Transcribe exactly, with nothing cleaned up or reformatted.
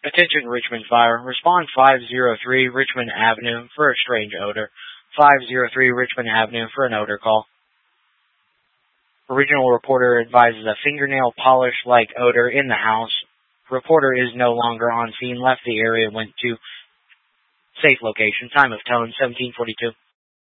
Attention Richmond Fire. Respond five oh three Richmond Avenue for a strange odor. five oh three Richmond Avenue for an odor call. Original reporter advises a fingernail polish-like odor in the house. Reporter is no longer on scene, left the area, went to safe location. Time of tone, seventeen forty-two.